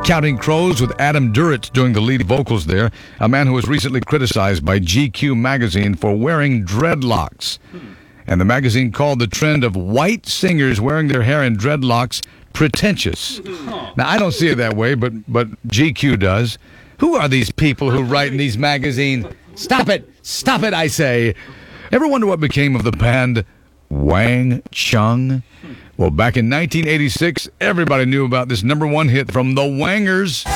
Counting Crows with Adam Duritz doing the lead vocals there, a man who was recently criticized by GQ magazine for wearing dreadlocks. And the magazine called the trend of white singers wearing their hair in dreadlocks pretentious. Now, I don't see it that way, but GQ does. Who are these people who write in these magazines? Stop it! Stop it, I say! Ever wonder what became of the band Wang Chung? Well, back in 1986, everybody knew about this #1 hit from the Wangers.